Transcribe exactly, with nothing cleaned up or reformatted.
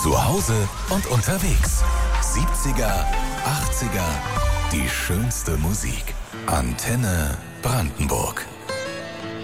Zu Hause und unterwegs. siebziger, achtziger, die schönste Musik. Antenne Brandenburg.